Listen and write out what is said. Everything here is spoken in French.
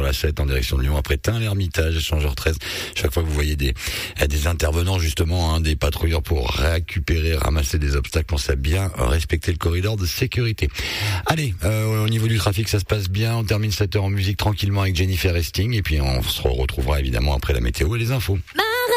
l'A7 en direction de Lyon après Tain, l'Ermitage, échangeur 13. Chaque fois que vous voyez des intervenants justement, des patrouilleurs pour récupérer, ramasser des obstacles, pensez à bien respecter le corridor de sécurité. Allez, au niveau du trafic, ça se passe bien. On termine cette heure en musique tranquillement avec Jennifer Hesting et puis on se retrouvera évidemment après la météo et les infos.